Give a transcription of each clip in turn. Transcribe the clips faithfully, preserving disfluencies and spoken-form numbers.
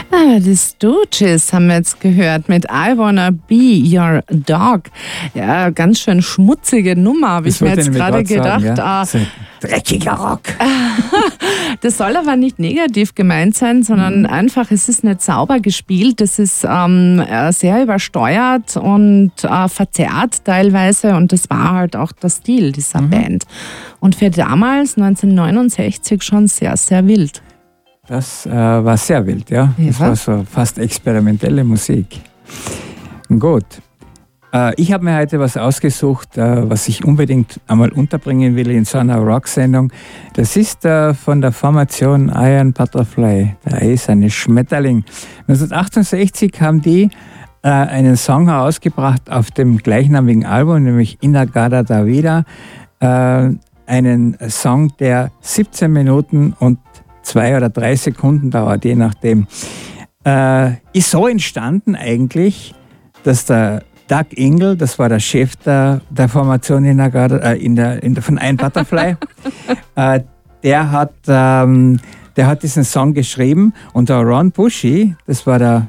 Ah, die Stooges haben wir jetzt gehört mit I Wanna Be Your Dog. Ja, ganz schön schmutzige Nummer, habe ich mir jetzt gerade gedacht. Sagen, ja? Ah, so dreckiger Rock. Das soll aber nicht negativ gemeint sein, sondern mhm. einfach, es ist nicht sauber gespielt, es ist ähm, sehr übersteuert und äh, verzerrt teilweise und das war halt auch der Stil dieser mhm. Band. Und für damals, neunzehnhundertneunundsechzig, schon sehr, sehr wild. Das äh, war sehr wild, ja. ja. Das war so fast experimentelle Musik. Gut. Äh, ich habe mir heute was ausgesucht, äh, was ich unbedingt einmal unterbringen will in so einer Rock-Sendung. Das ist äh, von der Formation Iron Butterfly. Der ist ein Schmetterling. neunzehnhundertachtundsechzig haben die äh, einen Song herausgebracht auf dem gleichnamigen Album, nämlich In-A-Gadda Da Vida. Äh, einen Song, der siebzehn Minuten und zwei oder drei Sekunden dauert, je nachdem. Äh, ist so entstanden eigentlich, dass der Doug Ingle, das war der Chef der, der Formation in der, äh, in der, in der, von Iron Butterfly, äh, der, hat, ähm, der hat diesen Song geschrieben und der Ron Bushy, das war der,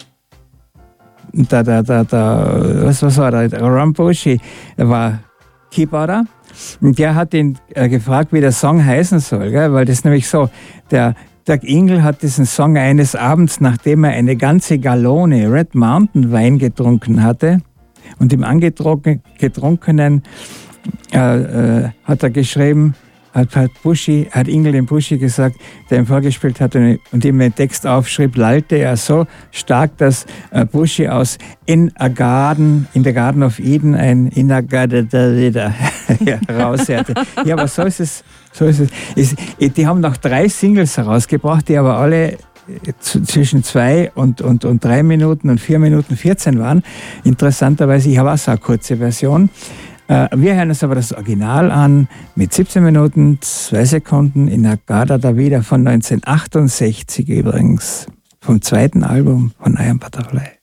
der, der, der, der was, was war der, der Ron Bushy, der war Keyboarder. Und der hat ihn äh, gefragt, wie der Song heißen soll, gell? Weil das ist nämlich so, der Doug Ingle hat diesen Song eines Abends, nachdem er eine ganze Gallone Red Mountain Wein getrunken hatte und im angetrunkenen äh, äh, hat er geschrieben, hat, hat, Bushy, hat Ingle dem Bushy gesagt, der ihm vorgespielt hat und, und ihm den Text aufschrieb, lallte er so stark, dass äh, Bushy aus In a Garden, in the Garden of Eden ein In a Gadda Da Vida raushörte. Ja, aber so ist es. So ist es. es. Die haben noch drei Singles herausgebracht, die aber alle zwischen zwei und, und, und drei Minuten und vier Minuten vierzehn waren. Interessanterweise, ich habe auch so eine kurze Version. Wir hören uns aber das Original an mit siebzehn Minuten, zwei Sekunden In-A-Gadda Da Vida von neunzehnhundertachtundsechzig übrigens, vom zweiten Album von Iron Butterfly.